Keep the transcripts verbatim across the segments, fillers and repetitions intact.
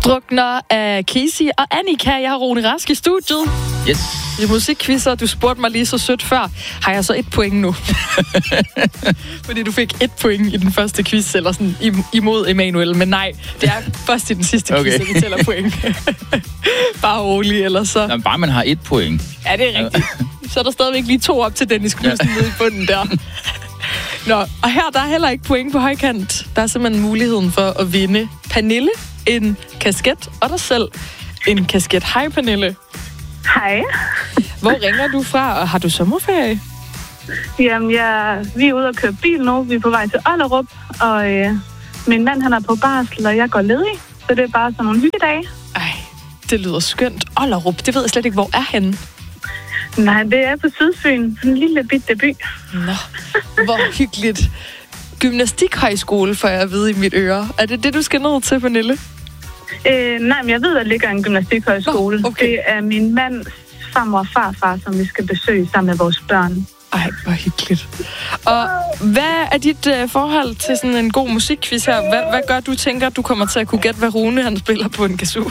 Drukner af Casey og Annika. Jeg har Rune Rask i studiet. Yes. I musikquizzer, du spurgte mig lige så sødt før. Har jeg så et point nu? Fordi du fik et point i den første quiz, eller sådan imod Emanuel. Men nej, det er først i den sidste okay. quiz, at vi tæller point. Bare rolig, eller så... Nå, bare man har et point. Ja, det er rigtigt. Så er der stadigvæk lige to op til Dennis Knudsen ja. nede i bunden der. Nå, og her der er heller ikke point på højkant. Der er simpelthen muligheden for at vinde Pernille en kasket, og dig selv en kasket. Hej, Pernille. Hej. Hvor ringer du fra, og har du sommerferie? Jamen, jeg, vi er ude og køre bil nu. Vi er på vej til Ollerup, og øh, min mand han er på barsel, og jeg går ledig. Så det er bare sådan nogle hyggedage. Ej, det lyder skønt. Ollerup, det ved jeg slet ikke, hvor er henne? Nej, det er på Sydfyn. Sådan en lille bitte by. Nå, hvor hyggeligt. Gymnastikhøjskole, får jeg at vide i mit øre. Er det det, du skal ned til, Pernille? Øh, nej, men jeg ved, at der ligger en gymnastikhøjskole. Nå, okay. Det er min mands farmor og farfar, som vi skal besøge sammen med vores børn. Ej, hvor hyggeligt. Og hvad er dit uh, forhold til sådan en god musikquiz her? Hvad, hvad gør du, tænker, du kommer til at kunne gætte, hvad Rune han spiller på en kazoo?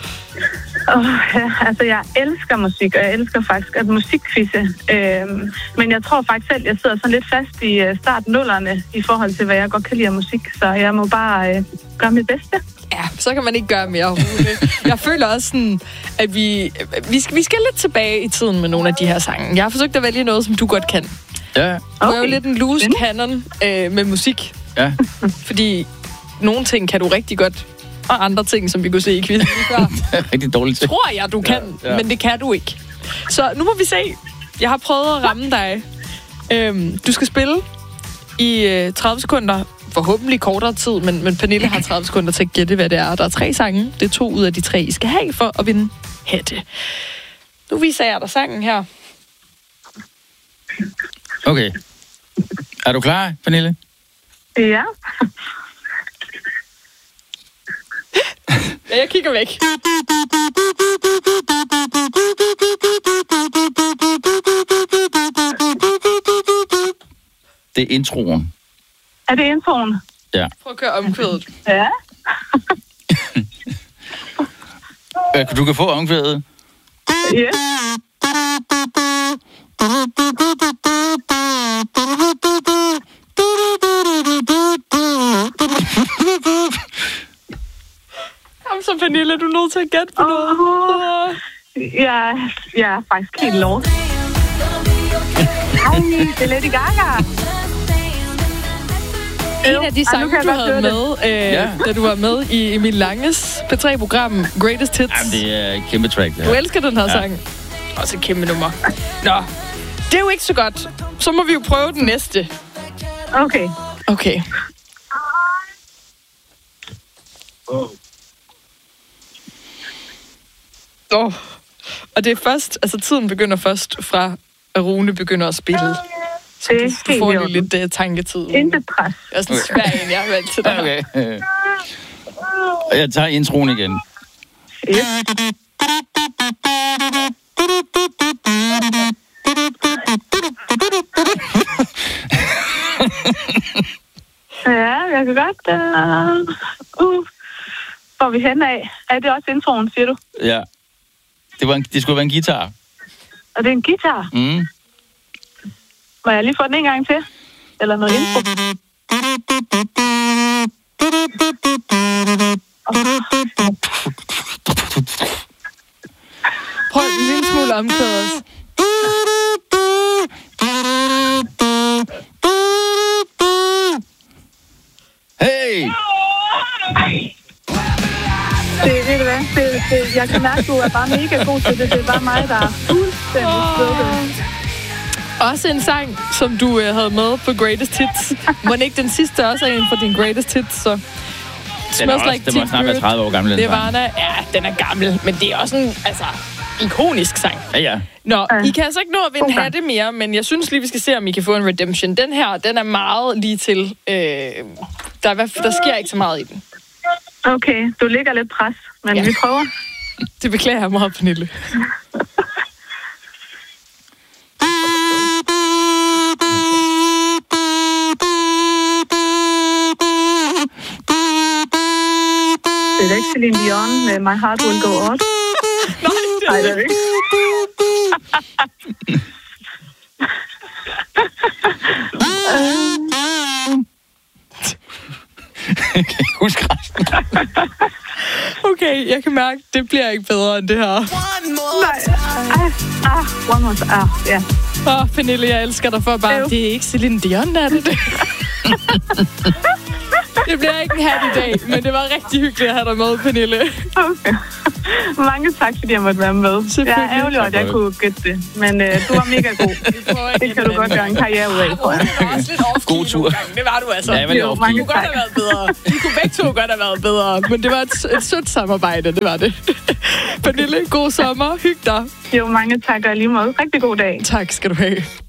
Oh, ja, altså, jeg elsker musik, og jeg elsker faktisk at musikquizze. Øhm, men jeg tror faktisk selv, jeg sidder sådan lidt fast i uh, starten-nullerne i forhold til, hvad jeg godt kan lide af musik. Så jeg må bare uh, gøre mit bedste. Ja, så kan man ikke gøre mere, Rune. Jeg føler også sådan, at vi, vi, skal, vi skal lidt tilbage i tiden med nogle af de her sange. Jeg har forsøgt at vælge noget, som du godt kan. Ja. Du okay. er jo lidt en loose cannon øh, med musik. Ja. Fordi nogle ting kan du rigtig godt, og andre ting, som vi kunne se i quizzen før. Det er rigtig dårligt til. Tror jeg, du kan, ja, ja. Men det kan du ikke. Så nu må vi se. Jeg har prøvet at ramme dig. Øhm, du skal spille i øh, tredive sekunder. Forhåbentlig kortere tid, men, men Pernille har tredive sekunder til at gætte, hvad det er. Der er tre sange. Det er to ud af de tre, I skal have for at vinde hætte. Nu viser jeg dig sangen her. Okay. Er du klar, Pernille? Ja. Ja, jeg kigger væk. Det er introen. Er det introen? Ja. Prøv at køre omkvædet. Ja. Du kan få omkvædet. Ja. Kom så, Pernille, du er nødt til at gætte på oh. noget. Ja, jeg er faktisk helt lost. Ej, det er Lady Gaga. En af de sange, du havde med, øh, ja. da du var med i Emil Langes P tre program Greatest Hits. Jamen, det er et kæmpe track, det her. Du elsker den her ja. sang. Også et kæmpe nummer. Nå, det er jo ikke så godt. Så må vi jo prøve den næste. Okay. Okay. Åh. Oh. Og det er først, altså tiden begynder først fra, at Rune begynder at spille. Så du, du får lige lidt uh, tanketid. Intet pres. Jeg er sådan svær en, jeg har valgt til dig. Okay. Og jeg tager introen igen. Yep. Ja, jeg kan godt... Uh, uh. Hvor vi hen af. Er det også introen, siger du? Ja. Det, var en, det skulle være en guitar. Og det er en guitar? Mm. Må jeg lige få den en gang til? Eller noget intro? Prøv en lille smule omkvædet også. Hey! Det, ved du hvad? Det, det, jeg kan mærke, at du er bare mega god til det. Det er bare mig, der er fuldstændig slukket. Også en sang, som du øh, havde med på Greatest Hits. Må ikke den sidste også er en fra din Greatest Hits, så... Den, også, like den må snart være tredive år gammel. Det var den. Ja, den er gammel, men det er også en, altså, ikonisk sang. Ja, ja. Nå, I kan altså ikke nå at vinde okay. hatte mere, men jeg synes lige, vi skal se, om I kan få en redemption. Den her, den er meget lige til. Øh, der, er, der sker ikke så meget i den. Okay, du ligger lidt pres, men ja. Vi prøver. Det beklager jeg meget, Pernille. Det er ikke Celine Dion med My Heart Will Go On. Nej, det Nej, det er det ikke. Jeg kan ikke huske resten. Okay, jeg kan mærke, det bliver ikke bedre end det her. Nej. Ah, ah, one more time. Ah, ja. Åh, oh, Pernille, jeg elsker dig for bare. Øv. Det er ikke Celine Dion, er det det? Det bliver ikke en hat i dag, men det var rigtig hyggeligt at have dig med, Pernille. Okay. Mange tak, fordi jeg måtte være med. Jeg er ærgerlig, at jeg kunne gætte det, men uh, du var mega god. Det kan du godt gøre en karriere ud af, tror jeg. Det var også lidt off-key God tur. nogle gange. Det var du altså. Ja, men det var Du kunne godt have været bedre. Du kunne begge to godt have været bedre, men det var et, et sødt samarbejde, det var det. Pernille, god sommer. Hyg dig. Jo, mange tak og lige måde. Rigtig god dag. Tak skal du have.